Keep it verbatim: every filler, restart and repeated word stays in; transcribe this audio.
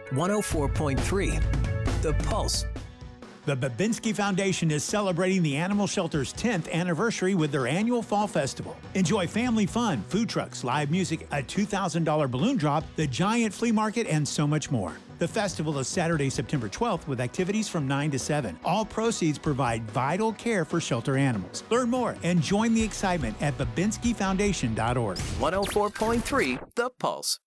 one oh four point three The Pulse. The Babinski Foundation is celebrating the animal shelter's tenth anniversary with their annual Fall Festival. Enjoy family fun, food trucks, live music, a two thousand dollars balloon drop, the giant flea market, and so much more. The festival is Saturday, September twelfth, with activities from nine to seven. All proceeds provide vital care for shelter animals. Learn more and join the excitement at babinski foundation dot org. one oh four point three The Pulse.